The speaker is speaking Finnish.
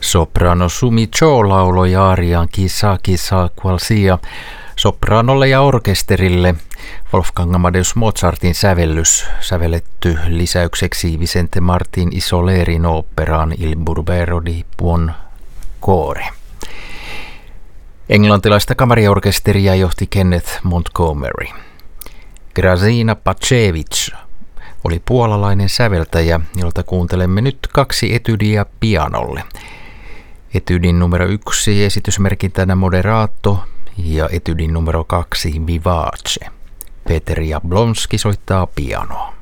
Soprano Sumi Cho lauloi aarian Kisa Kisa Qualsia sopranolle ja orkesterille. Wolfgang Amadeus Mozartin sävellys, sävelletty lisäykseksi Vicente Martin Isolerin oopperaan Il Burbero di Buon Cuore. Englantilaista kamariorkesteria johti Kenneth Montgomery. Grażyna Pacewicz oli puolalainen säveltäjä, jolta kuuntelemme nyt 2 etydiä pianolle. Etydin numero 1 esitysmerkintänä Moderato ja etydin numero 2 Vivace. Peter Jablonski soittaa pianoa.